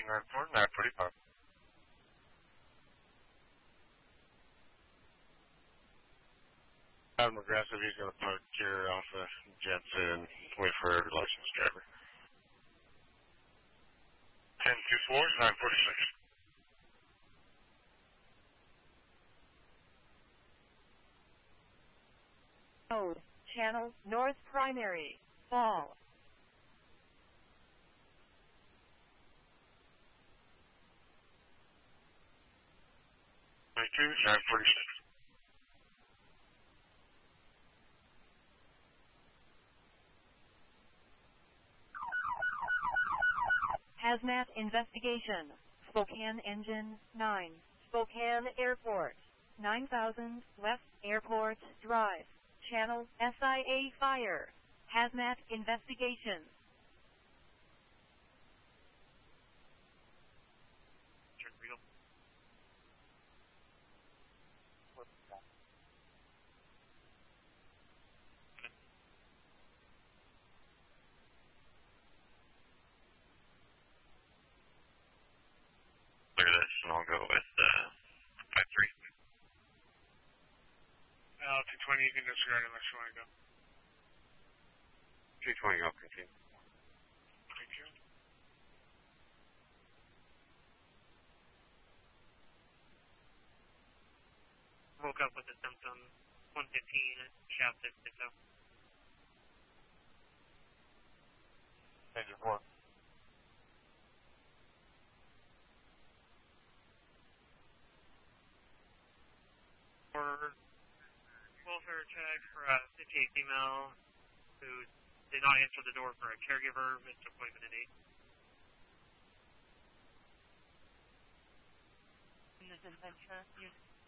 King 94, 945. Adam aggressive, he's going to park here off of Jensen, wait for a licensed driver. 1024, 946. Road, Channel, North Primary, Fall. 946. Hazmat investigation. Spokane Engine 9. Spokane Airport. 9000 West Airport Drive. Channel SIA Fire. Hazmat investigation. Clear this, and I'll go with 53. 220, you can disregard unless you want to go. 220, I'll continue. Thank you. Woke up with a symptom 115, shafted, so. Engine 4. Welfare check for a 58 female who did not answer the door for a caregiver, missed appointment at 8. This is Ventura.